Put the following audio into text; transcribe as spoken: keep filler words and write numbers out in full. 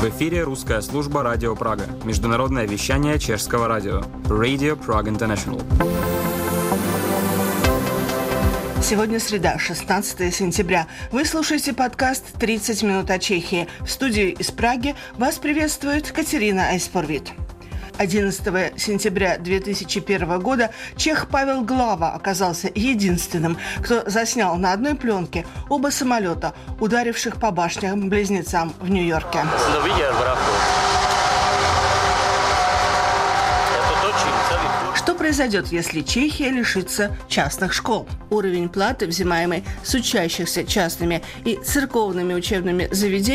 В эфире русская служба Радио Прага. Международное вещание чешского радио. Radio Prague International. Сегодня среда, шестнадцатое сентября. Вы слушаете подкаст «тридцать минут о Чехии». В студии из Праги вас приветствует Катерина Айспорвит. одиннадцатого сентября две тысячи первого года чех Павел Глава оказался единственным, кто заснял на одной пленке оба самолета, ударивших по башням-близнецам в Нью-Йорке. Что произойдет, если Чехия лишится частных школ? Уровень платы, взимаемой с учащихся частными и церковными учебными заведениями,